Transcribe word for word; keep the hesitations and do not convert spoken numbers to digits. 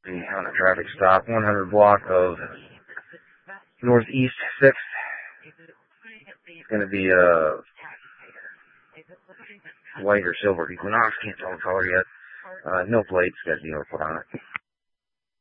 on a traffic stop, one hundred block of Northeast sixth. It's going to be a white or silver Equinox, can't tell the color yet. Uh, no plates, got dealer put on it.